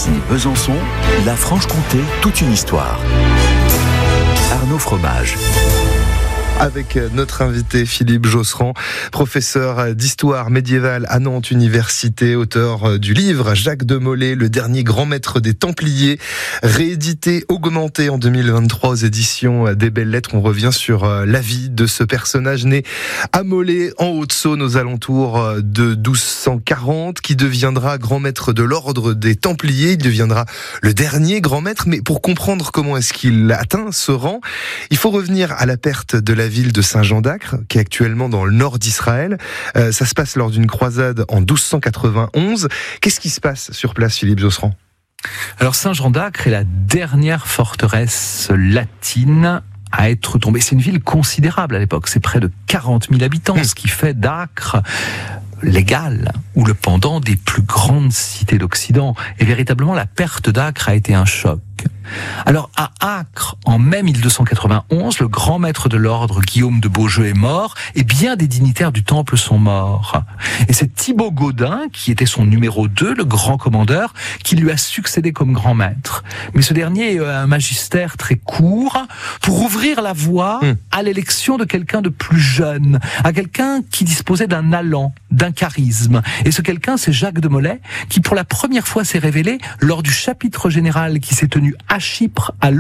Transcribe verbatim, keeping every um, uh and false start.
Nancy, Besançon, la Franche-Comté, toute une histoire. Arnaud Fromage. Avec notre invité Philippe Josserand, professeur d'histoire médiévale à Nantes Université, auteur du livre Jacques de Molay, le dernier grand maître des Templiers, réédité, augmenté en deux mille vingt-trois aux éditions des Belles Lettres. On revient sur la vie de ce personnage né à Molay, en Haute-Saône, aux alentours de douze cent quarante, qui deviendra grand maître de l'ordre des Templiers. Il deviendra le dernier grand maître, mais pour comprendre comment est-ce qu'il atteint ce rang, il faut revenir à la perte de la ville de Saint-Jean d'Acre, qui est actuellement dans le nord d'Israël. Euh, ça se passe lors d'une croisade en douze cent quatre-vingt-onze. Qu'est-ce qui se passe sur place, Philippe Josserand ? Alors Saint-Jean d'Acre est la dernière forteresse latine à être tombée. C'est une ville considérable à l'époque, c'est près de quarante mille habitants, mmh. ce qui fait d'Acre l'égal ou le pendant des plus grandes cités d'Occident. Et véritablement, la perte d'Acre a été un choc. Alors, à Acre, en mai mille deux cent quatre-vingt-onze, le grand maître de l'ordre Guillaume de Beaujeu est mort, et bien des dignitaires du temple sont morts. Et c'est Thibaut Gaudin, qui était son numéro deux, le grand commandeur, qui lui a succédé comme grand maître. Mais ce dernier a un magistère très court pour ouvrir la voie mmh. à l'élection de quelqu'un de plus jeune, à quelqu'un qui disposait d'un allant, d'un charisme. Et ce quelqu'un, c'est Jacques de Molay, qui pour la première fois s'est révélé lors du chapitre général qui s'est tenu à Chypre, à